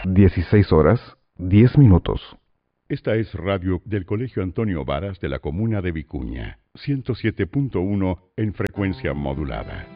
16:10. Esta es radio del Colegio Antonio Varas de la comuna de Vicuña, 107.1 en frecuencia modulada.